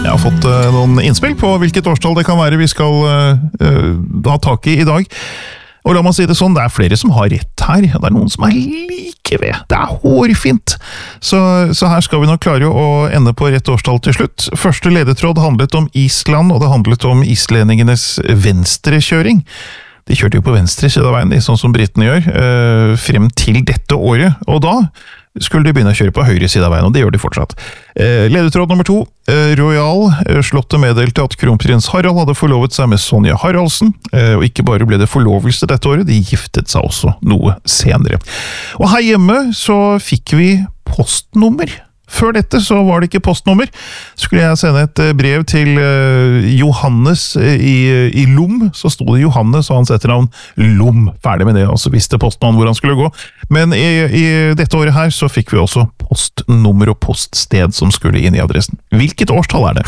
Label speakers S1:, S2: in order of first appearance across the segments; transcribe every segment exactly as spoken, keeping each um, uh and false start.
S1: Jeg har fått uh, noen innspill på hvilket årstall det kan være vi skal uh, uh, ha tak i i dag. Og la meg si det sånn, det er flere som har rett her, det er noen som er like ved. Det er hårfint. Så, så her skal vi nok klare å ende på rett årstall til slutt. Første ledetråd handlet om Island, og det handlet om islendingenes venstrekjøring. De kjørte jo på venstre side av veien, sånn som britene gjør, uh, frem til dette året. Og da skulle de begynne å kjøre på høyre side av veien, og det gjør de fortsatt. Eh, ledetråd nummer to. Eh, Royal eh, slottet meddelte at kronprins Harald hadde forlovet seg med Sonja Haraldsen, eh, og ikke bare ble det forlovelse dette året, de giftet seg også noe senere. Og her hjemme så fikk vi postnummer. Før dette så var det ikke postnummer. Skulle jeg sende et brev til uh, Johannes i, i Lom, så sto det Johannes og hans etternavn Lom. Ferdig med det, og så visste postmannen hvor han skulle gå. Men i, i dette året her så fikk vi også postnummer og poststed som skulle inn i adressen. Hvilket årstall er det?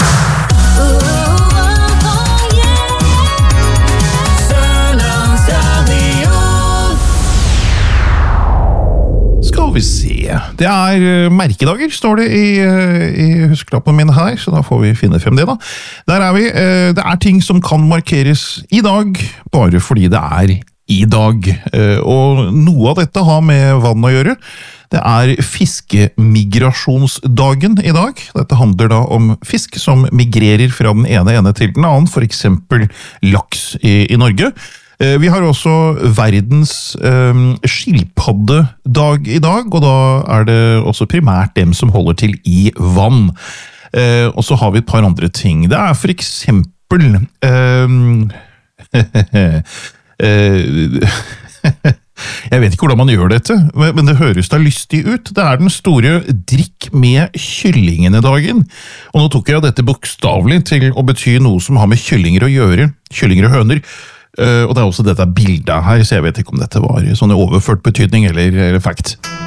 S1: Skal vi se. Det er merkedager, står det i, i huskelappen min her, så da får vi finne frem det da. Der er vi. Det er ting som kan markeres i dag, bare fordi det er i dag. Og noe av dette har med vann å gjøre. Det er fiskemigrasjonsdagen i dag. Dette handler da om fisk som migrerer fra den ene ene til den annen, for eksempel laks i, i Norge. Vi har også verdens um, skilpaddedag i dag, og da er det også primært dem som holder til i vann. Uh, og så har vi et par andre ting. Det er for eksempel... Um, uh, jeg vet ikke hvordan man gjør dette, men det høres da lystig ut. Det er den store drikk med kyllingene-dagen. Og nå tok jeg dette bokstavelig til å bety noe som har med kyllinger å gjøre. Kyllinger og høner. Uh, og det er også dette bildet her, så jeg vet ikke om dette var sånn i overført betydning eller, eller fact.